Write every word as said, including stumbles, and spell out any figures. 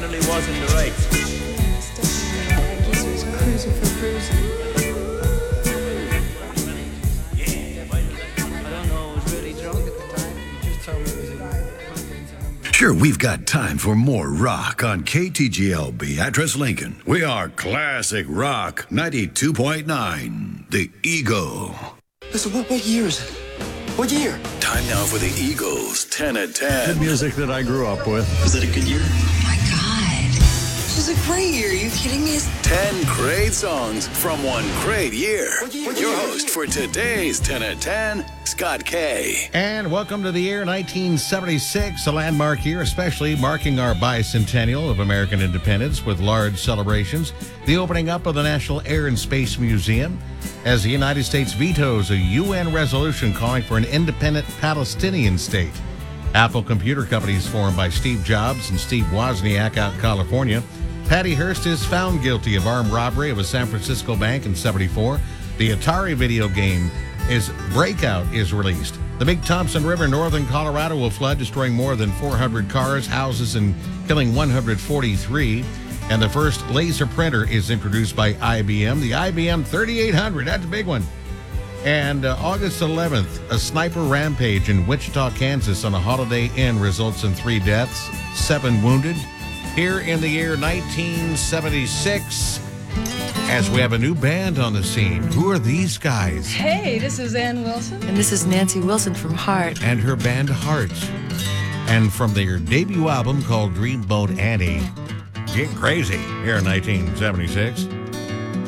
definitely wasn't the right. Yeah, it's definitely right. I guess he was cruising for bruising. I don't know, I was really drunk at the time. He just told me it was a Sure, we've got time for more rock on K T G L B Address Lincoln. We are Classic Rock ninety-two point nine, The Eagle. Listen, what, what year is it? What year? Time now for the Eagles ten at ten. Good music that I grew up with. Was that a good year? Oh my God. This was a great year. Are you kidding me? ten great songs from one great year. What year? What Your year? host for today's ten at ten, Scott K. And welcome to the year nineteen seventy-six, a landmark year, especially marking our bicentennial of American independence with large celebrations, the opening up of the National Air and Space Museum, as the United States vetoes a U N resolution calling for an independent Palestinian state. Apple Computer Company is formed by Steve Jobs and Steve Wozniak out in California. Patty Hearst is found guilty of armed robbery of a San Francisco bank in seventy-four. The Atari video game is Breakout is released. The Big Thompson River in northern Colorado will flood, destroying more than four hundred cars, houses, and killing one hundred forty-three. And the first laser printer is introduced by I B M, the I B M thirty-eight hundred. That's a big one. And uh, August eleventh, a sniper rampage in Wichita, Kansas on a Holiday Inn results in three deaths, seven wounded. Here in the year nineteen seventy-six, as we have a new band on the scene. Who are these guys? Hey, this is Ann Wilson. And this is Nancy Wilson from Heart. And her band Hearts. And from their debut album called Dreamboat Annie, Get Crazy, here in nineteen seventy-six.